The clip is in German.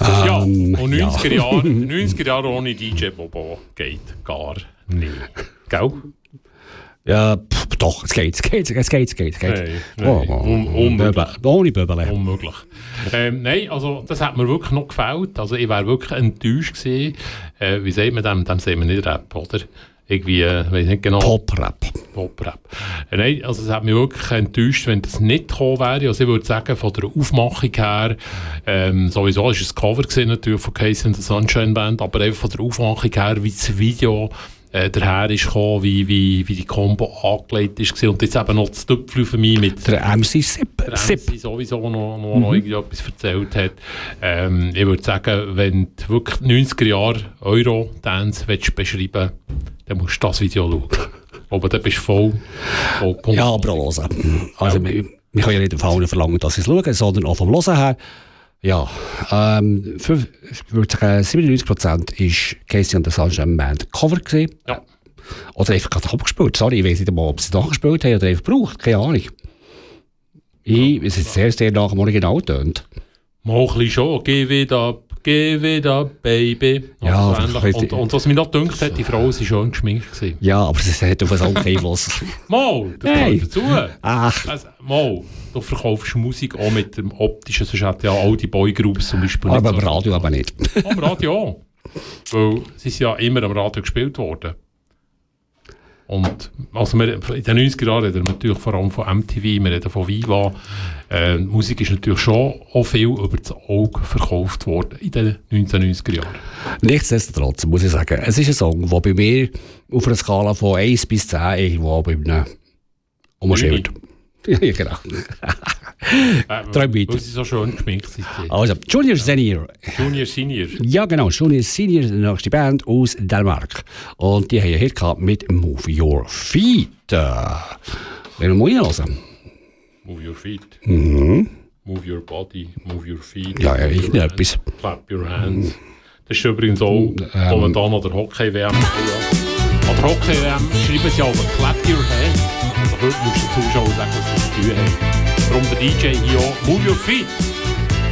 Ja, und 90er Jahre ohne DJ Bobo geht gar nicht. Gell? Ja, doch, es geht. Nein, Ohne Böbele. Unmöglich. Nein, also das hat mir wirklich noch gefällt. Also ich wäre wirklich enttäuscht gewesen. Wie sagt man dem? Dem sehen wir nicht Rap, oder? Irgendwie, weiß nicht genau. Pop-Rap. Nein, also es hat mich wirklich enttäuscht, wenn das nicht gekommen wäre. Also ich würde sagen, von der Aufmachung her, sowieso war es ein Cover gewesen, natürlich von Casey and the Sunshine Band, aber einfach von der Aufmachung her, wie das Video daher ist gekommen, wie die Combo angelegt ist und jetzt eben noch das Tüpfel für mich mit der MC Sip. Der MC sowieso noch irgendwie etwas erzählt hat. Ich würde sagen, wenn du wirklich 90er Jahre Euro-Dance beschreiben willst, dann musst du das Video schauen. Aber dann bist du voll ja, aber auch hören. Also, wir können ja nicht von allen verlangen, dass sie es schauen, sondern auch vom Hören her. Ja, ich würde sagen, 97% ist Casey and the Sunshine Band Cover gewesen. Ja. Oder einfach gerade abgespielt. Sorry, ich weiß nicht mal, ob sie es nachgespielt haben oder einfach gebraucht. Keine Ahnung. Es ist sehr, sehr nach dem Original tönt. Mal ein bisschen schon. Give it up, baby. Ja, und was mich noch gedacht hat, die Frau war schön geschminkt gewesen. Ja, aber das hat auf einen Song Einfluss. Mal, das gehört dazu. Ach. Also, mal, du verkaufst Musik auch mit dem optischen, sonst hat ja all die Boygroups zum Beispiel aber nicht. Aber am Radio aber nicht. Am Radio auch. Weil sie ist ja immer am Radio gespielt worden. Und also in den 90er Jahren reden wir natürlich vor allem von MTV, wir reden von Viva. Musik ist natürlich schon auch viel über das Auge verkauft worden in den 1990er Jahren. Nichtsdestotrotz muss ich sagen, es ist ein Song, der bei mir auf einer Skala von 1 bis 10 irgendwo bei einem umschwirrt. Ja, genau. Träum weiter. Weil sie so schön geschminkt sind. Also, Junior Senior. Junior Senior. Ja, genau. Junior Senior, die nächste Band aus Dänemark. Und die haben einen Hit gehabt mit Move Your Feet. Wenn wir mal reinhören. Move Your Feet. Mhm. Move Your Body, Move Your Feet. Ja, irgendetwas. Clap Your Hands. Das ist übrigens auch momentan an der Hockey-WM. An der Hockey-WM schreiben sie aber Clap Your Hands. Also heute musst du den Zuschauern sagen, was sie zu tun haben. Warum der DJ hier auch Move Your Feet.